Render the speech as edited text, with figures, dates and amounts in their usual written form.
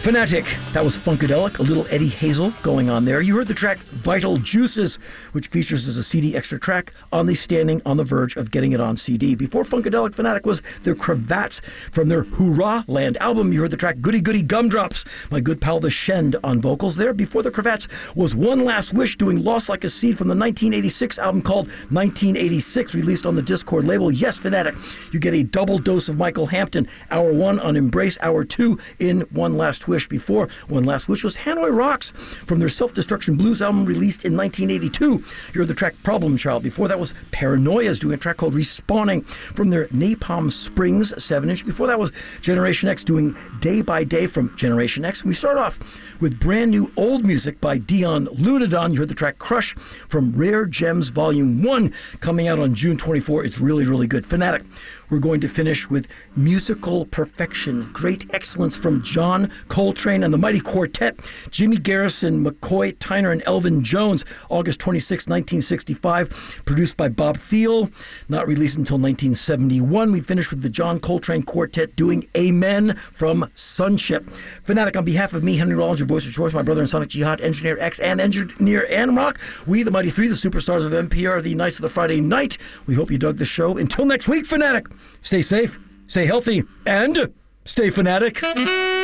Fanatic, that was Funkadelic, a little Eddie Hazel going on there. You heard the track Vital Juices, which features as a CD extra track on the Standing on the Verge of Getting It on CD. Before Funkadelic, Fanatic was their Cravats from their Hurrah Land album. You heard the track Goody Goody Gumdrops, my good pal The Shend on vocals there. Before the Cravats was One Last Wish doing Lost Like a Seed from the 1986 album called 1986, released on the Discord label. Yes, Fanatic, you get a double dose of Michael Hampton, Hour 1 on Embrace, Hour 2 in One Last Wish. Before One Last Wish was Hanoi Rocks from their Self-Destruction Blues album released in 1982. You heard the track Problem Child. Before that was Paranoias doing a track called Respawning from their Napalm Springs 7-inch. Before that was Generation X doing Day by Day from Generation X. And we start off with brand new old music by Dion Lunadon. You heard the track Crush from Rare Gems Volume 1 coming out on June 24. It's really, really good. Fanatic, we're going to finish with musical perfection, great excellence from John Coltrane and the Mighty Quartet, Jimmy Garrison, McCoy Tyner, and Elvin Jones, August 26, 1965, produced by Bob Thiele, not released until 1971. We finish with the John Coltrane Quartet doing Amen from Sunship. Fanatic, on behalf of me, Henry Rollins, your voice of choice, my brother in Sonic Jihad, Engineer X, and Engineer Rock, we, the Mighty Three, the superstars of NPR, the Knights of the Friday Night, we hope you dug the show. Until next week, Fanatic, stay safe, stay healthy, and stay fanatic.